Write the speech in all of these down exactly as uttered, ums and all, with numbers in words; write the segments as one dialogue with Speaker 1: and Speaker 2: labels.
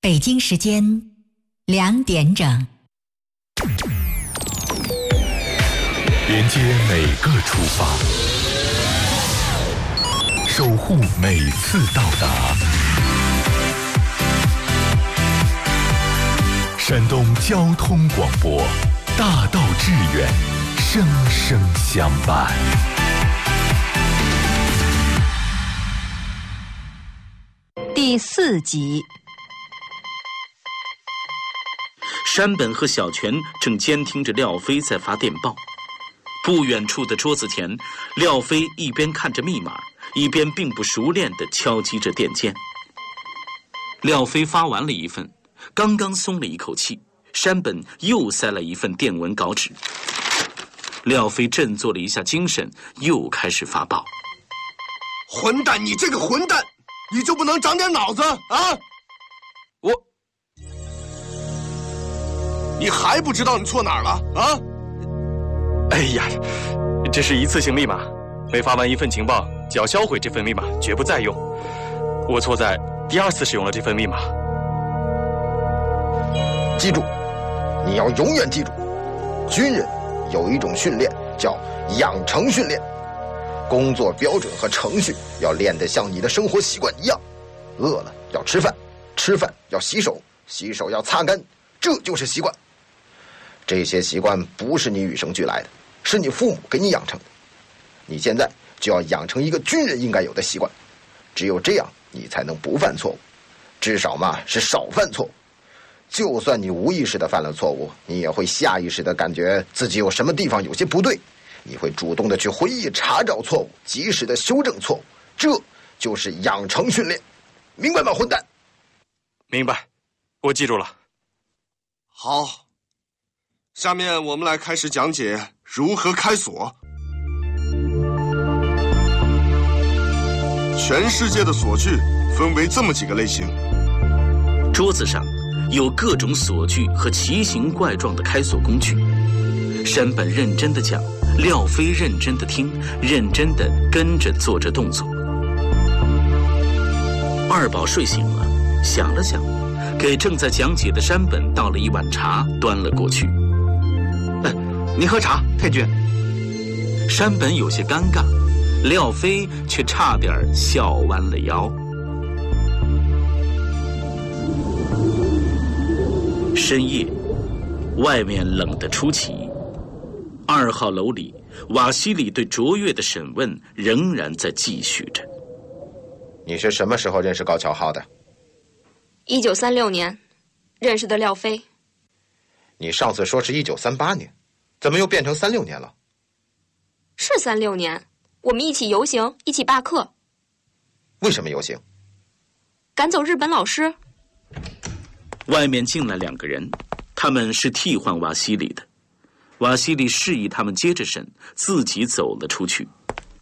Speaker 1: 北京时间两点整。
Speaker 2: 连接每个出发，守护每次到达。山东交通广播，大道致远，生生相伴。
Speaker 3: 第四集。
Speaker 4: 山本和小泉正监听着廖飞在发电报。不远处的桌子前，廖飞一边看着密码，一边并不熟练地敲击着电键。廖飞发完了一份，刚刚松了一口气，山本又塞了一份电文稿纸。廖飞振作了一下精神，又开始发报。
Speaker 5: 混蛋，你这个混蛋，你就不能长点脑子啊？我，你还不知道你错哪儿了啊？
Speaker 6: 哎呀，这是一次性密码，每发完一份情报就要销毁这份密码，绝不再用。我错在第二次使用了这份密码。
Speaker 5: 记住，你要永远记住，军人有一种训练叫养成训练，工作标准和程序要练得像你的生活习惯一样。饿了要吃饭，吃饭要洗手，洗手要擦干，这就是习惯。这些习惯不是你与生俱来的，是你父母给你养成的。你现在就要养成一个军人应该有的习惯，只有这样你才能不犯错误，至少嘛是少犯错误。就算你无意识的犯了错误，你也会下意识的感觉自己有什么地方有些不对，你会主动的去回忆查找错误，及时的修正错误，这就是养成训练，明白吗，混蛋？
Speaker 6: 明白，我记住了。
Speaker 5: 好，下面我们来开始讲解如何开锁。全世界的锁具分为这么几个类型。
Speaker 4: 桌子上有各种锁具和奇形怪状的开锁工具。山本认真地讲，廖飞认真地听，认真地跟着做着动作。二宝睡醒了，想了想，给正在讲解的山本倒了一碗茶，端了过去。
Speaker 7: 哎，您喝茶，太君。
Speaker 4: 山本有些尴尬，廖飞却差点笑弯了腰。深夜，外面冷得出奇。二号楼里，瓦西里对卓越的审问仍然在继续着。
Speaker 5: 你是什么时候认识高桥浩的？
Speaker 8: 一九三六年，认识的廖飞。
Speaker 5: 你上次说是一九三八年，怎么又变成三六年了？
Speaker 8: 是三六年，我们一起游行，一起罢课。
Speaker 5: 为什么游行？
Speaker 8: 赶走日本老师。
Speaker 4: 外面进来两个人，他们是替换瓦西里的。瓦西里示意他们接着审，自己走了出去。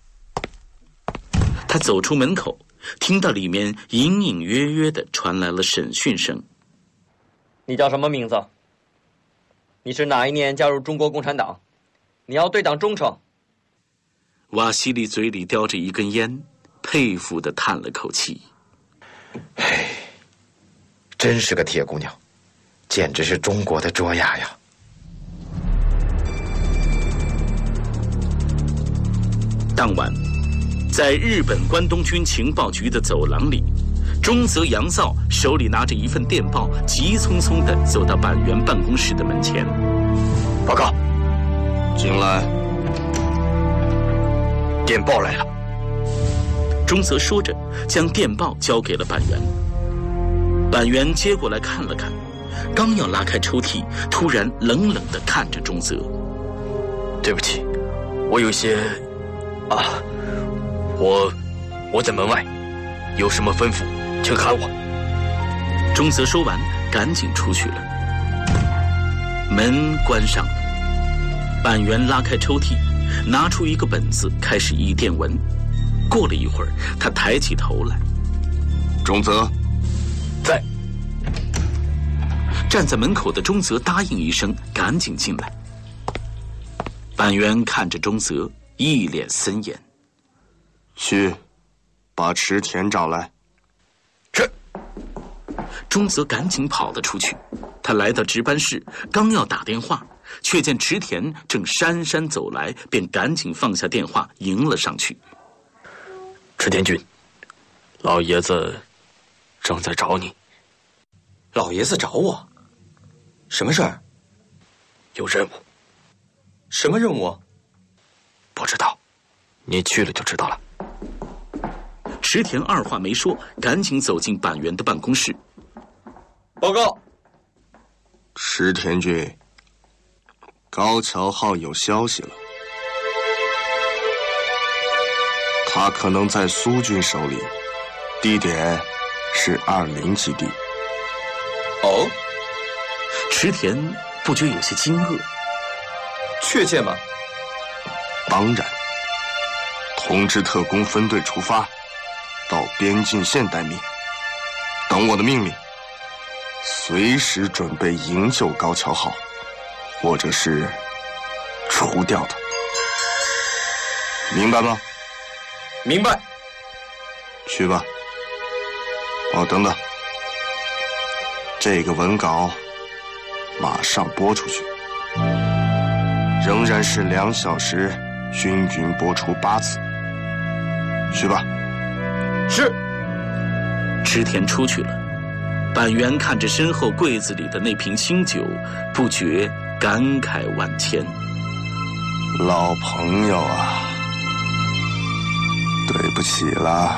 Speaker 4: 他走出门口，听到里面隐隐约约地传来了审讯声。
Speaker 9: 你叫什么名字？你是哪一年加入中国共产党？你要对党忠诚。
Speaker 4: 瓦西里嘴里叼着一根烟，佩服地叹了口气。
Speaker 5: 唉，真是个铁姑娘，简直是中国的卓雅呀。
Speaker 4: 当晚，在日本关东军情报局的走廊里，中泽洋造手里拿着一份电报，急匆匆地走到板垣办公室的门前。
Speaker 6: 报告，
Speaker 5: 进来。
Speaker 6: 电报来了。
Speaker 4: 中泽说着，将电报交给了板垣。板垣接过来看了看，刚要拉开抽屉，突然冷冷地看着中泽。
Speaker 6: 对不起，我有些啊，我我在门外，有什么吩咐请喊我。
Speaker 4: 中泽说完，赶紧出去了。门关上了，板垣拉开抽屉，拿出一个本子，开始译电文。过了一会儿，他抬起头来。
Speaker 5: 中泽，
Speaker 6: 在。
Speaker 4: 站在门口的中泽答应一声，赶紧进来。板垣看着中泽，一脸森严。
Speaker 5: 去，把池田找来。
Speaker 6: 是。
Speaker 4: 钟泽赶紧跑了出去。他来到值班室，刚要打电话，却见池田正姗姗走来，便赶紧放下电话，迎了上去。
Speaker 6: 池田君，老爷子正在找你。
Speaker 9: 老爷子找我？什么事儿？
Speaker 6: 有任务。
Speaker 9: 什么任务？
Speaker 6: 不知道，你去了就知道了。
Speaker 4: 池田二话没说，赶紧走进板垣的办公室。
Speaker 9: 报告，
Speaker 10: 池田君，高桥号有消息了，他可能在苏军手里，地点是二零基地。
Speaker 9: 哦，
Speaker 4: 池田不觉有些惊愕。
Speaker 9: 确切吗？
Speaker 10: 当然，通知特工分队出发，到边境线待命，等我的命令，随时准备营救高桥号，或者是除掉它。明白吗？
Speaker 9: 明白。
Speaker 10: 去吧。哦，等等，这个文稿马上播出去，仍然是两小时均匀播出八次。去吧。
Speaker 9: 是。
Speaker 4: 池田出去了，板垣看着身后柜子里的那瓶清酒，不觉感慨万千。
Speaker 10: 老朋友啊，对不起啦。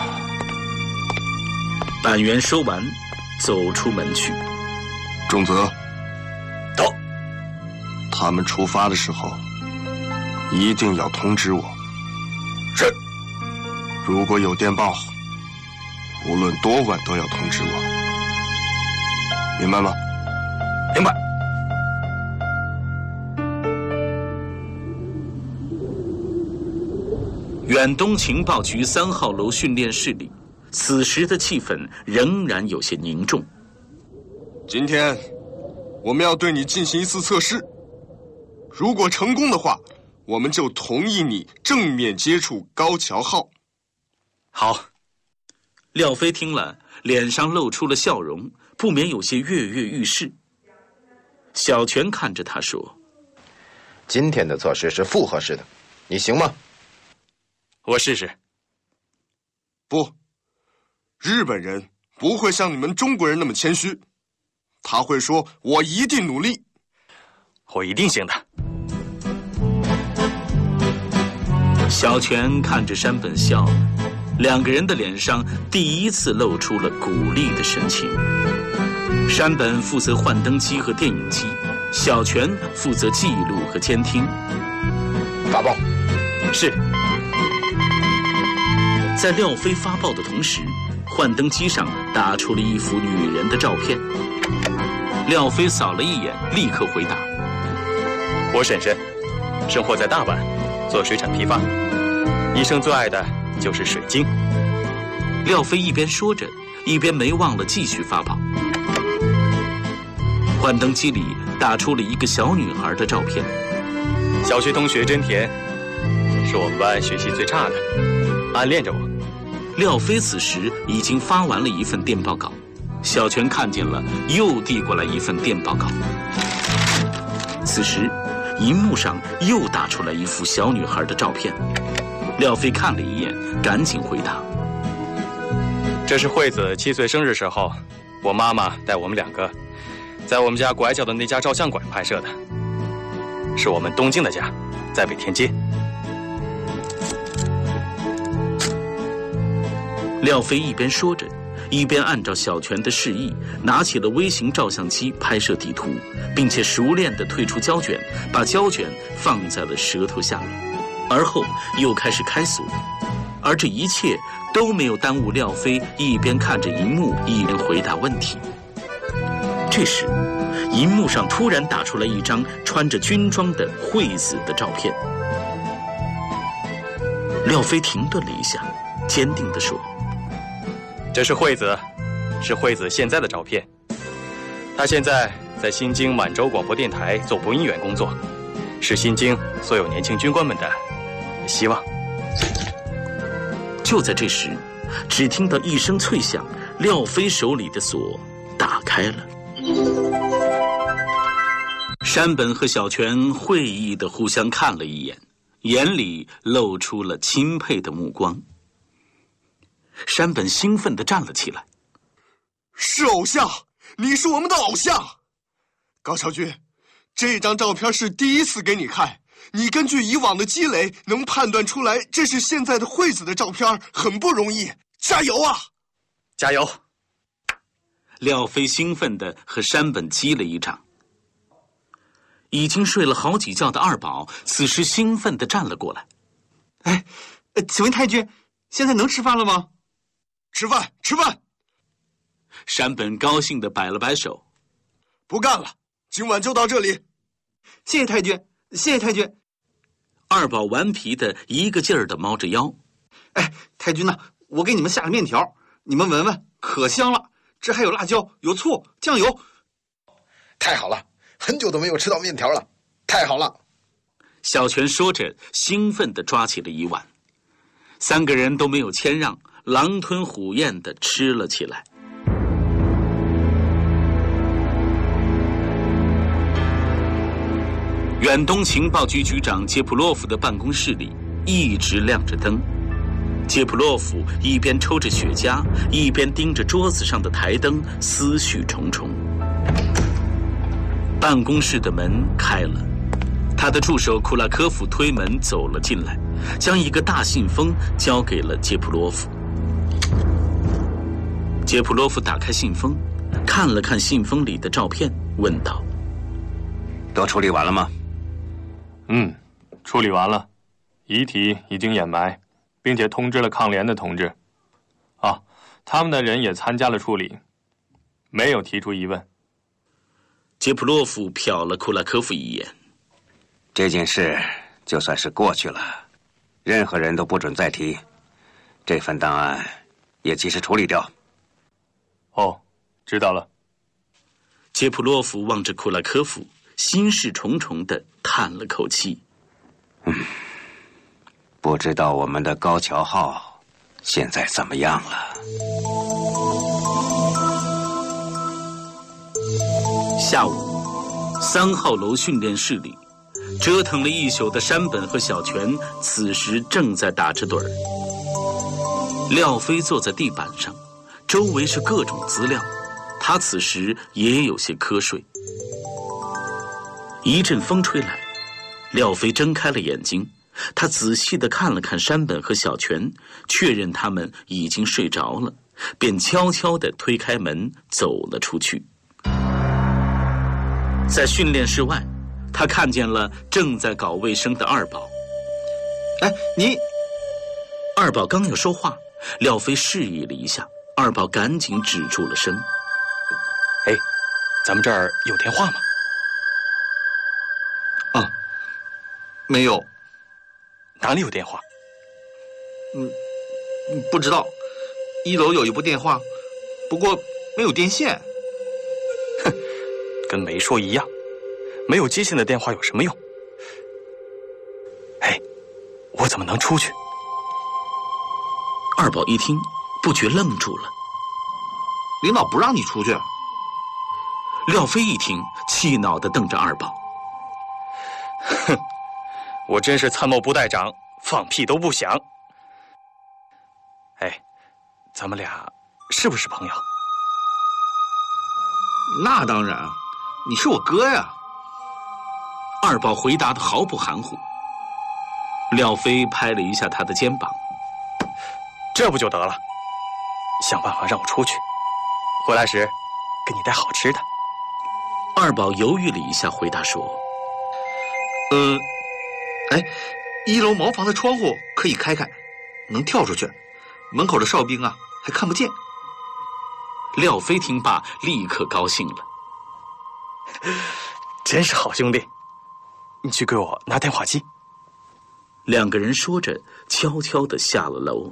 Speaker 4: 板垣说完，走出门去。
Speaker 10: 重则，
Speaker 6: 到。
Speaker 10: 他们出发的时候，一定要通知我。
Speaker 6: 是。
Speaker 10: 如果有电报，无论多晚都要通知我。明白吗？
Speaker 6: 明白。
Speaker 4: 远东情报局三号楼训练室里，此时的气氛仍然有些凝重。
Speaker 10: 今天我们要对你进行一次测试，如果成功的话，我们就同意你正面接触高桥号。
Speaker 6: 好。
Speaker 4: 廖飞听了，脸上露出了笑容，不免有些跃跃欲试。小泉看着他说：“
Speaker 5: 今天的测试是复合式的，你行吗？”
Speaker 6: 我试试。
Speaker 10: 不，日本人不会像你们中国人那么谦虚，他会说：“我一定努力。”
Speaker 6: 我一定行的。
Speaker 4: 小泉看着山本笑了，两个人的脸上第一次露出了鼓励的神情。山本负责幻灯机和电影机，小泉负责记录和监听。
Speaker 5: 发报。
Speaker 4: 是。在廖飞发报的同时，幻灯机上打出了一幅女人的照片。廖飞扫了一眼，立刻回答：“
Speaker 6: 我婶婶，生活在大阪，做水产批发，一生最爱的就是水晶。”
Speaker 4: 廖飞一边说着，一边没忘了继续发报。幻灯机里打出了一个小女孩的照片。
Speaker 6: 小学同学真甜，是我们班学习最差的，暗恋着我。
Speaker 4: 廖飞此时已经发完了一份电报稿，小泉看见了，又递过来一份电报稿。此时，荧幕上又打出来一幅小女孩的照片。廖飞看了一眼，赶紧回答：“
Speaker 6: 这是惠子七岁生日时候，我妈妈带我们两个，在我们家拐角的那家照相馆拍摄的，是我们东京的家，在北田街。”
Speaker 4: 廖飞一边说着，一边按照小泉的示意，拿起了微型照相机拍摄地图，并且熟练地退出胶卷，把胶卷放在了舌头下面，而后又开始开锁。而这一切都没有耽误廖飞一边看着荧幕，一边回答问题。这时，荧幕上突然打出来一张穿着军装的惠子的照片。廖飞停顿了一下，坚定地说：“
Speaker 6: 这是惠子，是惠子现在的照片。她现在在新京满洲广播电台做播音员工作，是新京所有年轻军官们的希望。”就在这时，只听到一声脆响，廖飞手里的锁打
Speaker 4: 开了。山本和小泉会意地互相看了一眼，眼里露出了钦佩的目光。山本兴奋地站了起来：“
Speaker 10: 是偶像，你是我们的偶像！高桥君，这张照片是第一次给你看，你根据以往的积累，能判断出来这是现在的惠子的照片，很不容易。加油啊！
Speaker 6: 加油！”
Speaker 4: 廖飞兴奋地和山本击了一掌。已经睡了好几觉的二宝此时兴奋地站了过来：“
Speaker 7: 哎，请问太君，现在能吃饭了吗？”“
Speaker 10: 吃饭，吃饭！”
Speaker 4: 山本高兴地摆了摆手：“
Speaker 10: 不干了，今晚就到这里。”“
Speaker 7: 谢谢太君，谢谢太君。”
Speaker 4: 二宝顽皮的一个劲儿地猫着腰：“
Speaker 7: 哎，太君呐，我给你们下了面条，你们闻闻，可香了。这还有辣椒，有醋，酱油。”“
Speaker 5: 太好了，很久都没有吃到面条了，太好了！”
Speaker 4: 小泉说着，兴奋地抓起了一碗。三个人都没有谦让，狼吞虎咽地吃了起来。远东情报局局长杰普洛夫的办公室里一直亮着灯。杰普洛夫一边抽着雪茄，一边盯着桌子上的台灯，思绪重重。办公室的门开了，他的助手库拉科夫推门走了进来，将一个大信封交给了杰普洛夫。杰普洛夫打开信封，看了看信封里的照片，问道：“
Speaker 11: 都处理完了吗？”“
Speaker 6: 嗯，处理完了，遗体已经掩埋，并且通知了抗联的同志。啊，他们的人也参加了处理，没有提出疑问。”
Speaker 4: 杰普洛夫瞟了库拉科夫一眼：“
Speaker 11: 这件事就算是过去了，任何人都不准再提。这份档案也及时处理掉。”“
Speaker 6: 哦，知道了。”
Speaker 4: 杰普洛夫望着库拉科夫，心事重重地叹了口气：“
Speaker 11: 嗯，不知道我们的高桥号现在怎么样了？”
Speaker 4: 下午，三号楼训练室里，折腾了一宿的山本和小泉此时正在打着盹儿。廖飞坐在地板上，周围是各种资料，他此时也有些瞌睡。一阵风吹来，廖飞睁开了眼睛，他仔细地看了看山本和小泉，确认他们已经睡着了，便悄悄地推开门走了出去。在训练室外，他看见了正在搞卫生的二宝。
Speaker 7: “哎，你……”
Speaker 4: 二宝刚要说话，廖飞示意了一下，二宝赶紧止住了声。
Speaker 6: “哎，咱们这儿有电话吗？”“
Speaker 7: 啊，没有。”“
Speaker 6: 哪里有电话？”“
Speaker 7: 嗯，不知道。一楼有一部电话，不过没有电线。”“
Speaker 6: 哼，跟没说一样。没有接线的电话有什么用？”“哎，我怎么能出去？”
Speaker 4: 二宝一听，不觉愣住了。
Speaker 7: “领导不让你出去。”
Speaker 4: 廖飞一听，气恼地瞪着二宝：“
Speaker 6: 哼，我真是参谋部带长，放屁都不响。哎，咱们俩是不是朋友？”“
Speaker 7: 那当然，你是我哥呀。”
Speaker 4: 二宝回答得毫不含糊。廖飞拍了一下他的肩膀：“
Speaker 6: 这不就得了？想办法让我出去，回来时给你带好吃的。”
Speaker 4: 二宝犹豫了一下，回答说：“
Speaker 7: 呃，哎，一楼茅房的窗户可以开开，能跳出去，门口的哨兵啊还看不见。”
Speaker 4: 廖飞听罢，立刻高兴了：“
Speaker 6: 真是好兄弟！你去给我拿电话机。”
Speaker 4: 两个人说着，悄悄地下了楼。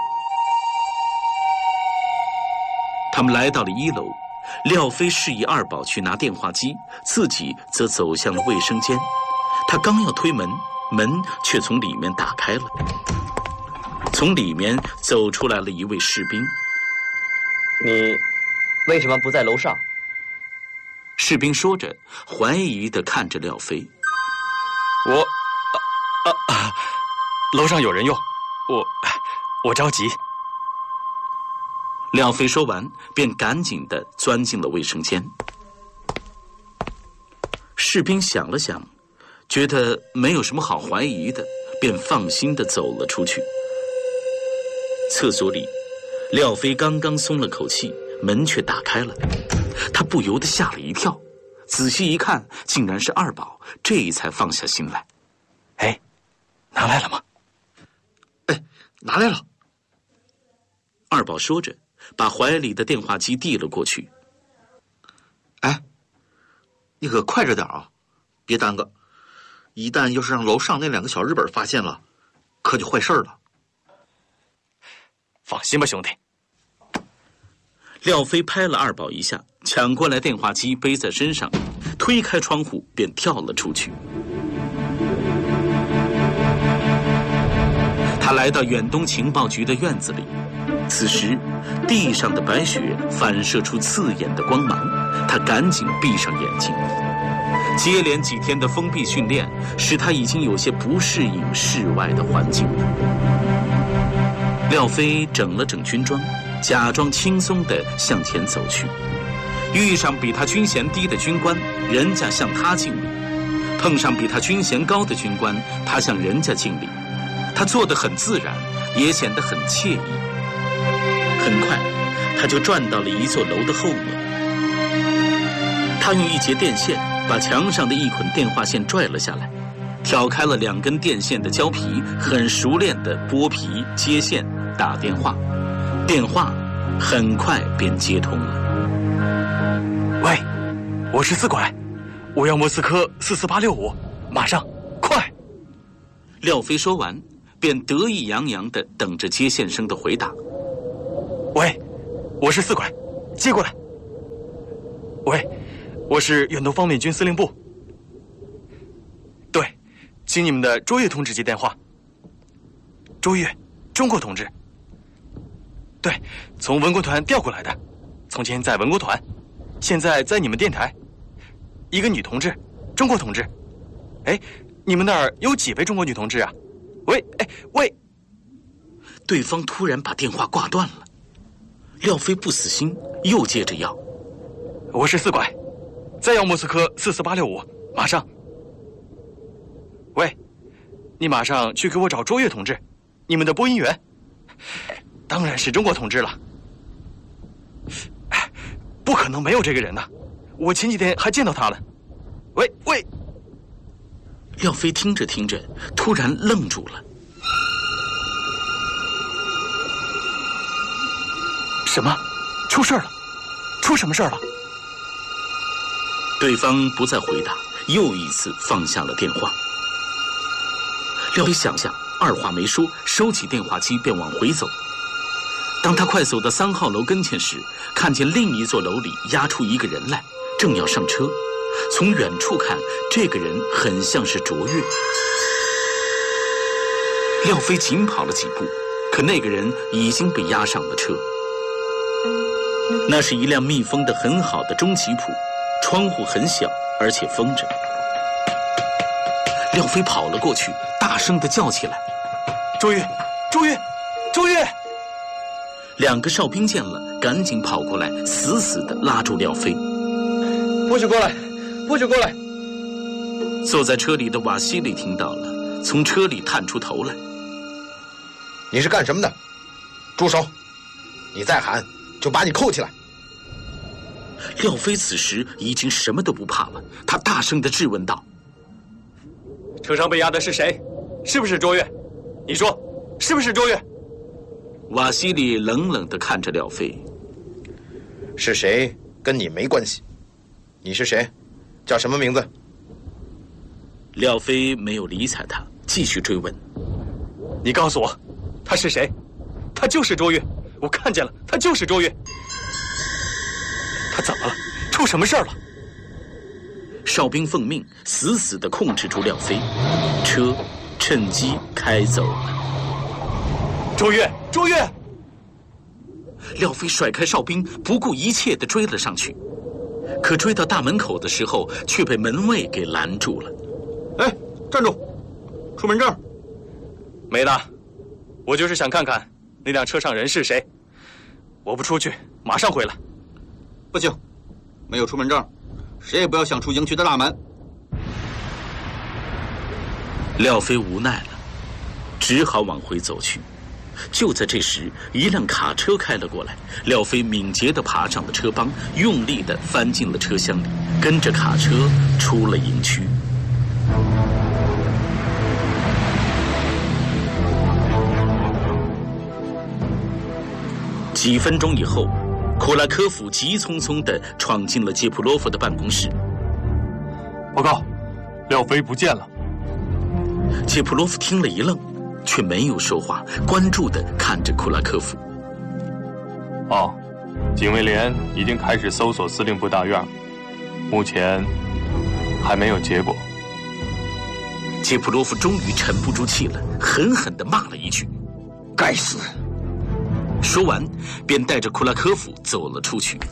Speaker 4: 他们来到了一楼，廖飞示意二宝去拿电话机，自己则走向了卫生间。他刚要推门，门却从里面打开了，从里面走出来了一位士兵。
Speaker 9: “你为什么不在楼上？
Speaker 4: 士兵说着，怀疑地看着廖飞。
Speaker 6: 我，啊啊啊！楼上有人用，我我着急。
Speaker 4: 廖飞说完，便赶紧地钻进了卫生间。士兵想了想，觉得没有什么好怀疑的，便放心地走了出去。厕所里，廖飞刚刚松了口气，门却打开了，他不由得吓了一跳，仔细一看，竟然是二宝，这才放下心来。
Speaker 6: 哎，拿来了吗？
Speaker 7: 哎，拿来了。
Speaker 4: 二宝说着，把怀里的电话机递了过去。
Speaker 7: 哎，你可快着点啊，别耽搁。一旦要是让楼上那两个小日本发现了，可就坏事了。
Speaker 6: 放心吧，兄弟。
Speaker 4: 廖飞拍了二宝一下，抢过来电话机背在身上，推开窗户便跳了出去。他来到远东情报局的院子里，此时地上的白雪反射出刺眼的光芒，他赶紧闭上眼睛。接连几天的封闭训练使他已经有些不适应室外的环境。廖飞整了整军装，假装轻松地向前走去，遇上比他军衔低的军官，人家向他敬礼；碰上比他军衔高的军官，他向人家敬礼。他做得很自然，也显得很惬意。很快，他就转到了一座楼的后面。他用一节电线把墙上的一捆电话线拽了下来，挑开了两根电线的胶皮，很熟练地剥皮、接线、打电话。电话很快便接通了。
Speaker 6: 喂，我是四拐，我要莫斯科四四八六五，马上，快！
Speaker 4: 廖飞说完，便得意洋洋地等着接线生的回答。
Speaker 6: 喂，我是四拐，接过来。喂，我是远东方面军司令部。对，请你们的卓越同志接电话。卓越，中国同志。对，从文工团调过来的，从前在文工团，现在在你们电台。一个女同志，中国同志。哎，你们那儿有几位中国女同志啊？喂，哎喂！
Speaker 4: 对方突然把电话挂断了。廖飞不死心，又接着要。
Speaker 6: 我是四拐，再要莫斯科四四八六五，马上。喂，你马上去给我找卓越同志，你们的播音员。当然是中国同志了。不可能没有这个人呢，我前几天还见到他了。喂喂！
Speaker 4: 廖飞听着听着，突然愣住了。
Speaker 6: 什么？出事了？出什么事了？
Speaker 4: 对方不再回答，又一次放下了电话。廖飞想想，二话没说，收起电话机便往回走。当他快走到三号楼跟前时，看见另一座楼里压出一个人来，正要上车。从远处看，这个人很像是卓越。廖飞紧跑了几步，可那个人已经被押上了车。那是一辆密封的很好的中吉普，窗户很小，而且封着。廖飞跑了过去，大声地叫起来：“
Speaker 6: 卓越，卓越，卓越！”
Speaker 4: 两个哨兵见了，赶紧跑过来，死死地拉住廖飞。
Speaker 9: 不许过来，不许过来！
Speaker 4: 坐在车里的瓦西里听到了，从车里探出头来。
Speaker 5: 你是干什么的？住手！你再喊，就把你扣起来。
Speaker 4: 廖飞此时已经什么都不怕了，他大声地质问道：“
Speaker 6: 车上被押的是谁？是不是卓越？你说，是不是卓越？”
Speaker 4: 瓦西里冷冷地看着廖飞：“
Speaker 5: 是谁跟你没关系。你是谁？叫什么名字？”
Speaker 4: 廖飞没有理睬他，继续追问：“
Speaker 6: 你告诉我，他是谁？他就是卓越，我看见了，他就是卓越。他怎么了？出什么事儿了？”
Speaker 4: 哨兵奉命，死死地控制住廖飞，车趁机开走了。
Speaker 6: 卓越，卓越！
Speaker 4: 廖飞甩开哨兵，不顾一切地追了上去。 可追到大门口的时候，却被门卫给拦住了。
Speaker 6: 哎，站住！出门证。没的，我就是想看看那辆车上人是谁。我不出去，马上回来。
Speaker 7: 不行，没有出门证，谁也不要想出营区的大门。
Speaker 4: 廖飞无奈了，只好往回走去。就在这时，一辆卡车开了过来，廖飞敏捷地爬上了车帮，用力地翻进了车厢里，跟着卡车出了营区。几分钟以后，库拉科夫急匆匆地闯进了杰普罗夫的办公室。
Speaker 12: 报告，廖飞不见了。
Speaker 4: 杰普罗夫听了一愣，却没有说话，关注地看着库拉科夫。
Speaker 12: 哦，警卫连已经开始搜索司令部大院，目前还没有结果。
Speaker 4: 杰普罗夫终于沉不住气了，狠狠地骂了一句：“
Speaker 7: 该死！”
Speaker 4: 说完，便带着库拉科夫走了出去。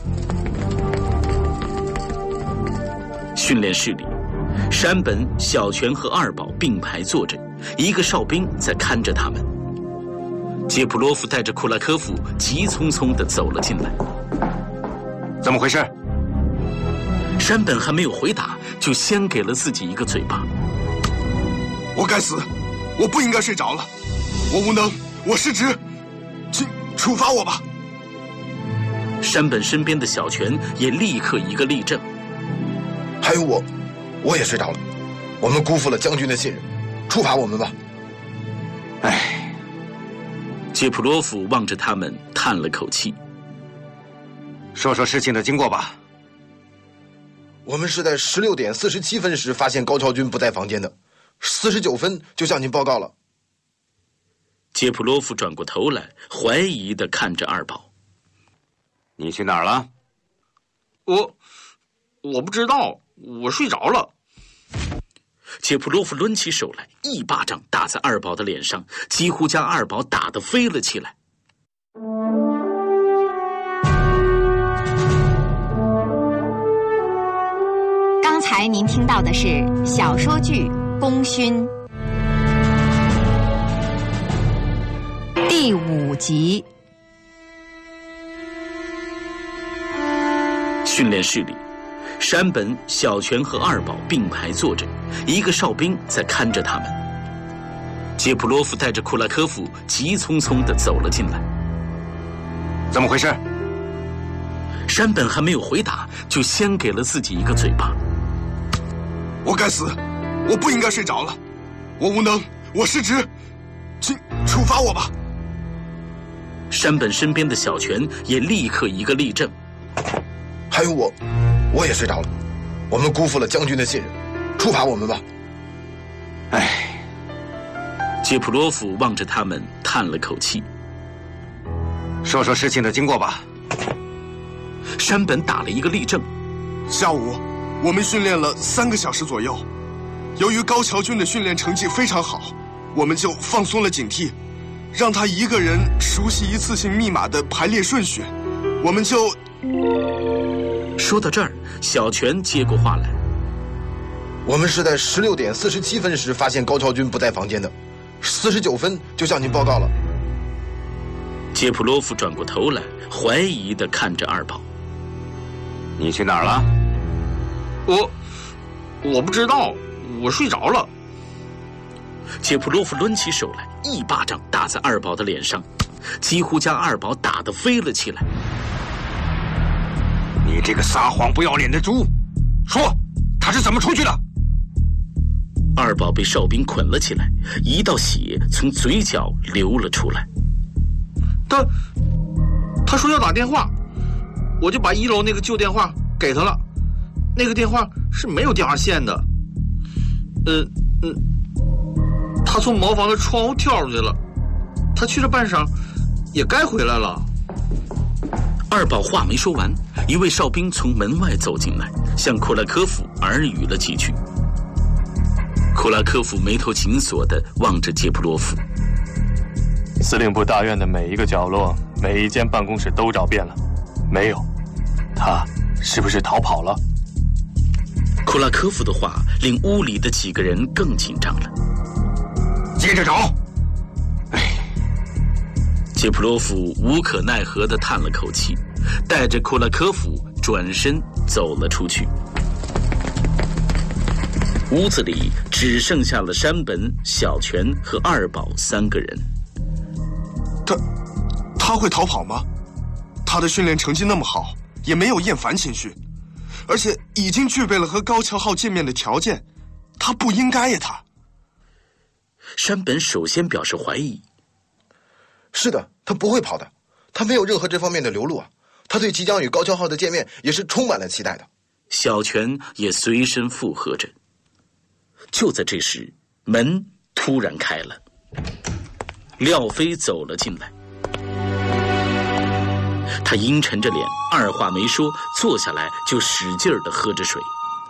Speaker 4: 训练室里，山本、小泉和二宝并排坐着，一个哨兵在看着他们。杰普罗夫带着库拉科夫急匆匆地走了进来。
Speaker 11: 怎么回事？
Speaker 4: 山本还没有回答，就先给了自己一个嘴巴。
Speaker 10: 我该死，我不应该睡着了，我无能，我失职，请处罚我吧。
Speaker 4: 山本身边的小泉也立刻一个立正。
Speaker 5: 还有我，我也睡着了，我们辜负了将军的信任，处罚我们吧。
Speaker 11: 唉，
Speaker 4: 杰普罗夫望着他们叹了口气。
Speaker 11: 说说事情的经过吧。
Speaker 5: 我们是在十六点四十七分时发现高桥君不在房间的，四十九分就向您报告了。
Speaker 4: 杰普罗夫转过头来，怀疑地看着二宝。
Speaker 11: 你去哪儿了？
Speaker 7: 我我不知道，我睡着了。
Speaker 4: 杰普罗夫抡起手来，一巴掌打在二宝的脸上，几乎将二宝打得飞了起来。
Speaker 1: 刚才您听到的是小说剧《功勋》第五集。
Speaker 4: 训练室里，山本、小泉和二宝并排坐着，一个哨兵在看着他们。杰普罗夫带着库拉科夫急匆匆地走了进来。
Speaker 11: 怎么回事？
Speaker 4: 山本还没有回答，就先给了自己一个嘴巴。
Speaker 10: 我该死，我不应该睡着了，我无能，我失职，请处罚我吧。
Speaker 4: 山本身边的小泉也立刻一个立正。
Speaker 5: 还有我，我也睡着了，我们辜负了将军的信任，处罚我们吧。
Speaker 11: 唉，
Speaker 4: 杰普罗夫望着他们叹了口气。
Speaker 11: 说说事情的经过吧。
Speaker 4: 山本打了一个立正。
Speaker 10: 下午我们训练了三个小时左右，由于高桥君的训练成绩非常好，我们就放松了警惕，让他一个人熟悉一次性密码的排列顺序。我们就……
Speaker 4: 说到这儿，小泉接过话来。
Speaker 5: 我们是在十六点四十七分时发现高桥君不在房间的，四十九分就向您报告了。
Speaker 4: 杰普罗夫转过头来，怀疑地看着二宝。
Speaker 11: 你去哪儿了？
Speaker 7: 我我不知道，我睡着了。
Speaker 4: 杰普罗夫抡起手来，一巴掌打在二宝的脸上，几乎将二宝打得飞了起来。
Speaker 11: 你这个撒谎不要脸的猪，说他是怎么出去的？
Speaker 4: 二宝被哨兵捆了起来，一道血从嘴角流了出来。
Speaker 7: 他他说要打电话，我就把一楼那个旧电话给他了，那个电话是没有电话线的。呃嗯，他从茅房的窗户跳出去了，他去了半晌，也该回来了。
Speaker 4: 二宝话没说完，一位哨兵从门外走进来，向库拉科夫耳语了几句。库拉科夫眉头紧锁地望着杰普罗夫。
Speaker 12: 司令部大院的每一个角落，每一间办公室都找遍了，没有，他是不是逃跑了？
Speaker 4: 库拉科夫的话令屋里的几个人更紧张了。
Speaker 10: 接着找。
Speaker 4: 哎，杰普洛夫无可奈何地叹了口气，带着库拉科夫转身走了出去。屋子里只剩下了山本、小泉和二宝三个人。
Speaker 10: 他他会逃跑吗？他的训练成绩那么好，也没有厌烦情绪，而且已经具备了和高桥浩见面的条件，他不应该呀！他。
Speaker 4: 山本首先表示怀疑。
Speaker 5: 是的，他不会跑的，他没有任何这方面的流露啊。他对即将与高桥浩的见面也是充满了期待的。
Speaker 4: 小泉也随声附和着。就在这时，门突然开了，廖飞走了进来。他阴沉着脸，二话没说，坐下来就使劲儿地喝着水。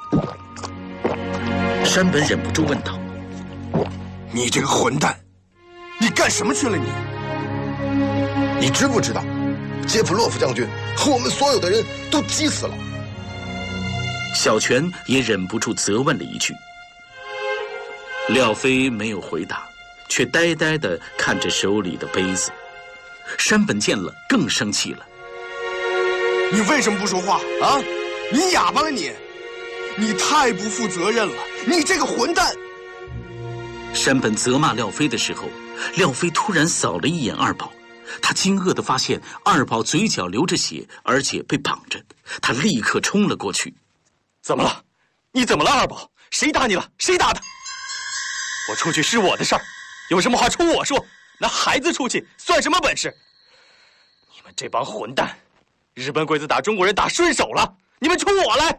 Speaker 4: 山本忍不住问道：“
Speaker 10: 你这个混蛋，你干什么去了你？
Speaker 5: 你知不知道，杰普洛夫将军和我们所有的人都急死了？”
Speaker 4: 小泉也忍不住责问了一句。廖飞没有回答，却呆呆地看着手里的杯子。山本见了更生气了。
Speaker 10: 你为什么不说话啊？你哑巴了你！你太不负责任了！你这个混蛋！
Speaker 4: 山本责骂廖飞的时候，廖飞突然扫了一眼二宝，他惊愕地发现二宝嘴角流着血，而且被绑着。他立刻冲了过去。
Speaker 6: 怎么了？你怎么了，二宝？谁打你了？谁打的？我出去是我的事儿，有什么话冲我说。拿孩子出去算什么本事？你们这帮混蛋！日本鬼子打中国人打顺手了，你们冲我来！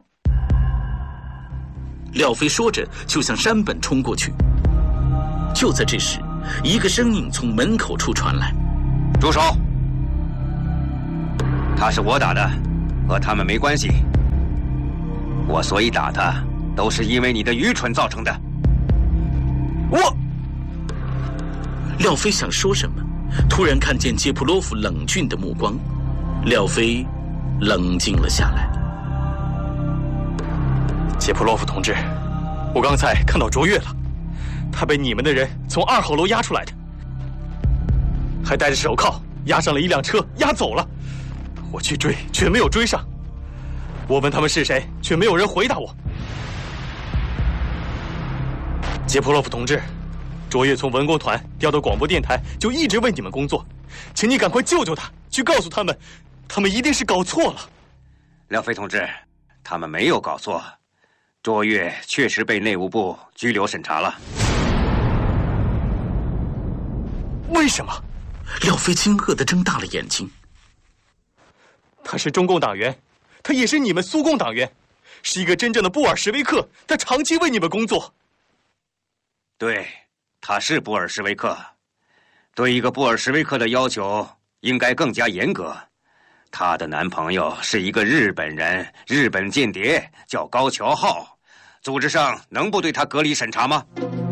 Speaker 4: 廖飞说着就向山本冲过去。就在这时，一个声音从门口处传来：“
Speaker 11: 住手！他是我打的，和他们没关系。我所以打他，都是因为你的愚蠢造成的。”
Speaker 4: 我。廖飞想说什么，突然看见杰普洛夫冷峻的目光，廖飞冷静了下来。
Speaker 6: 杰普洛夫同志，我刚才看到卓越了，他被你们的人从二号楼押出来的，还戴着手铐，押上了一辆车，押走了。我去追，却没有追上。我问他们是谁，却没有人回答我。杰普洛夫同志，卓越从文工团调到广播电台，就一直为你们工作，请你赶快救救他，去告诉他们，他们一定是搞错了。
Speaker 11: 廖飞同志，他们没有搞错，卓越确实被内务部拘留审查了。
Speaker 6: 为什么？
Speaker 4: 廖飞惊愕地睁大了眼睛。
Speaker 6: 他是中共党员，他也是你们苏共党员，是一个真正的布尔什维克，他长期为你们工作。
Speaker 11: 对，他是布尔什维克，对一个布尔什维克的要求应该更加严格。她的男朋友是一个日本人，日本间谍，叫高桥浩，组织上能不对他隔离审查吗？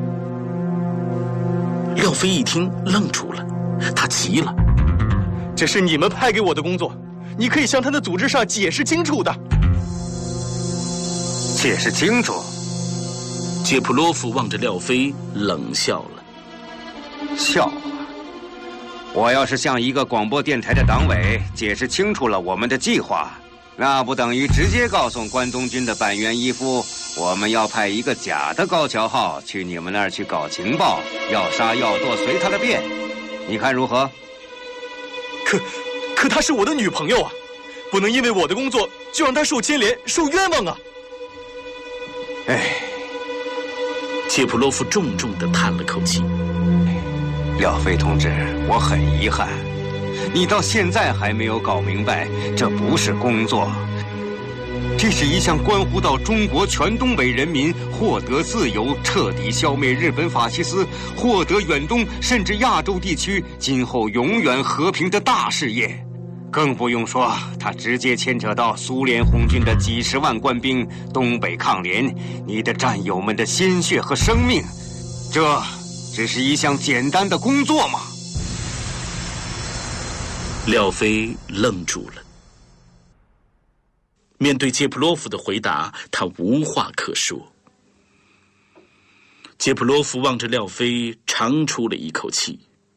Speaker 4: 廖飞一听愣住了，他急了：“
Speaker 6: 这是你们派给我的工作，你可以向他的组织上解释清楚的。”
Speaker 11: 解释清楚？
Speaker 4: 杰普洛夫望着廖飞冷笑了。
Speaker 11: 笑话！我要是向一个广播电台的党委解释清楚了我们的计划，那不等于直接告诉关东军的板垣一夫，我们要派一个假的高桥浩去你们那儿去搞情报，要杀要剁随他的便，你看如何？
Speaker 6: 可，可她是我的女朋友啊，不能因为我的工作就让她受牵连、受冤枉啊！
Speaker 11: 哎。
Speaker 4: 杰普洛夫重重地叹了口气。
Speaker 11: 廖飞同志，我很遗憾，你到现在还没有搞明白，这不是工作，这是一项关乎到中国全东北人民获得自由、彻底消灭日本法西斯、获得远东甚至亚洲地区今后永远和平的大事业。更不用说，它直接牵扯到苏联红军的几十万官兵、东北抗联、你的战友们的鲜血和生命，这只是一项简单的工作吗？
Speaker 4: 廖飞愣住了。 面对杰普罗夫的回答，他无话可说。杰普罗夫望着廖飞，长出了一口气。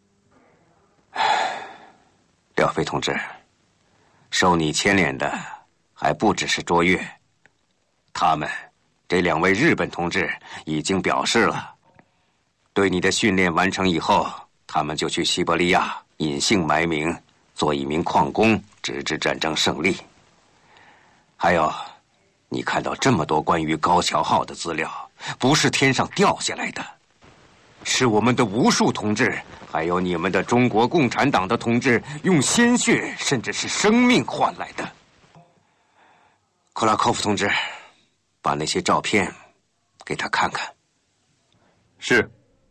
Speaker 11: 廖飞同志，受你牵连的还不只是卓越，他们这两位日本同志已经表示了，对你的训练完成以后，他们就去西伯利亚隐姓埋名，做一名矿工，直至战争胜利。还有，你看到这么多关于高桥号的资料，不是天上掉下来的，是我们的无数同志，还有你们的中国共产党的同志用鲜血甚至是生命换来的。库拉科夫同志，把那些照片给他看看。
Speaker 12: 是。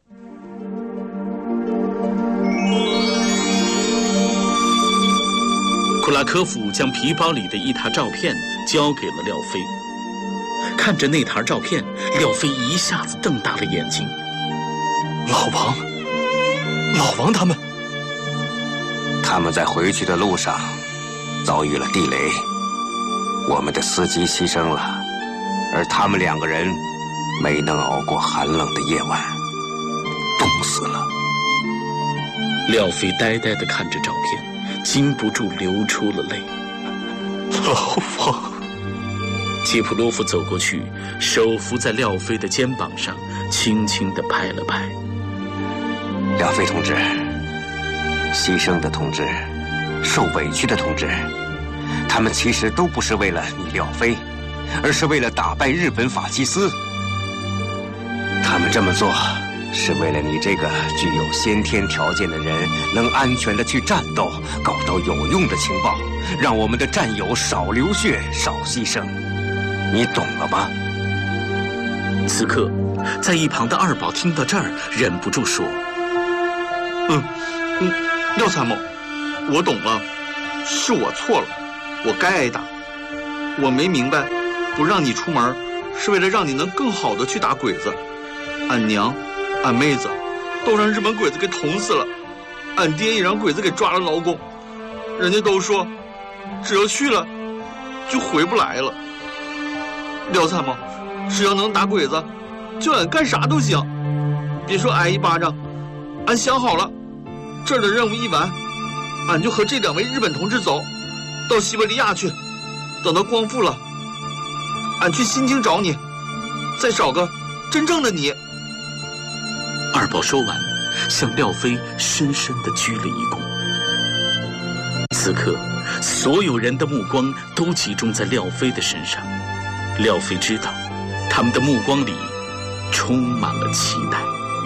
Speaker 4: 库拉科夫将皮包里的一沓照片交给了廖飞。看着那沓照片，廖飞一下子瞪大了眼睛。
Speaker 6: 老王，老王他们，
Speaker 11: 他们在回去的路上遭遇了地雷，我们的司机牺牲了，而他们两个人没能熬过寒冷的夜晚，冻死了。
Speaker 4: 廖飞呆呆地看着照片，禁不住流出了泪。
Speaker 6: 老王。
Speaker 4: 杰普罗夫走过去，手扶在廖飞的肩膀上，轻轻地拍了拍。
Speaker 11: 廖飞同志，牺牲的同志，受委屈的同志，他们其实都不是为了你廖飞，而是为了打败日本法西斯。他们这么做，是为了你这个具有先天条件的人能安全地去战斗，搞到有用的情报，让我们的战友少流血，少牺牲。你懂了吗？
Speaker 4: 此刻，在一旁的二宝听到这儿，忍不住说：“
Speaker 7: 嗯嗯，廖参谋，我懂了，是我错了，我该挨打。我没明白，不让你出门，是为了让你能更好的去打鬼子。俺娘、俺妹子，都让日本鬼子给捅死了。俺爹也让鬼子给抓了劳工。人家都说，只要去了，就回不来了。廖参谋，只要能打鬼子，就俺干啥都行。别说挨一巴掌，俺想好了，这儿的任务一完，俺就和这两位日本同志走，到西伯利亚去。等到光复了，俺去新京找你，再找个真正的你。”
Speaker 4: 二宝说完，向廖飞深深地鞠了一躬。此刻，所有人的目光都集中在廖飞的身上。廖飞知道，他们的目光里充满了期待。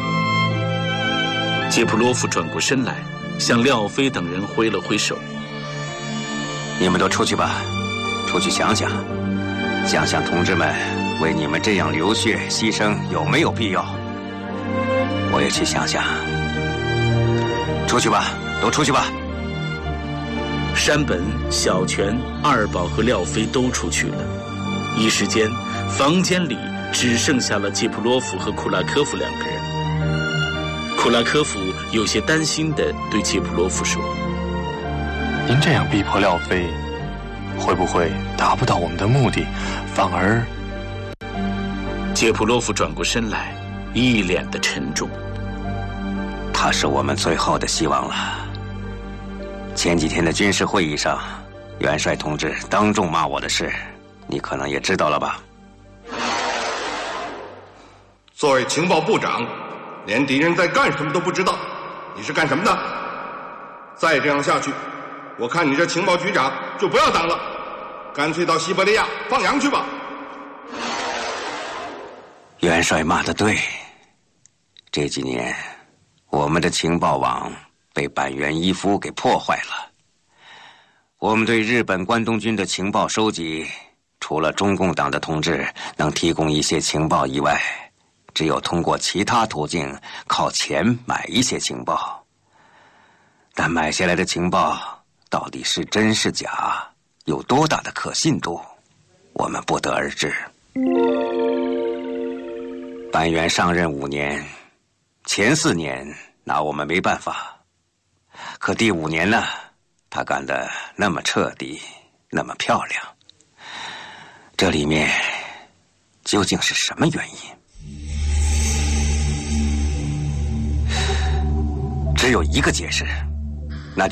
Speaker 4: 杰普罗夫转过身来，向廖飞等人挥了挥手：“
Speaker 11: 你们都出去吧，出去想想，想想同志们为你们这样流血牺牲有没有必要？我也去想想。出去吧，都出去吧。”
Speaker 4: 山本、小泉、二宝和廖飞都出去了。一时间，房间里只剩下了杰普罗夫和库拉科夫两个人。库拉科夫有些担心地对杰普罗夫说：“
Speaker 12: 您这样逼迫廖飞，会不会达不到我们的目的，反而……”
Speaker 4: 杰普罗夫转过身来，一脸的沉重。
Speaker 11: 他是我们最后的希望了。前几天的军事会议上，元帅同志当众骂我的事，你可能也知道了吧？
Speaker 10: 作为情报部长，连敌人在干什么都不知道，你是干什么的？再这样下去，我看你这情报局长就不要当了，干脆到西伯利亚放羊去吧。
Speaker 11: 元帅骂得对，这几年我们的情报网被板垣伊夫给破坏了。我们对日本关东军的情报收集，除了中共党的同志能提供一些情报以外，只有通过其他途径靠钱买一些情报。但买下来的情报到底是真是假，有多大的可信度，我们不得而知。板垣上任五年，前四年拿我们没办法，可第五年呢，他干得那么彻底，那么漂亮。 这里面究竟是什么原因？只有一个解释。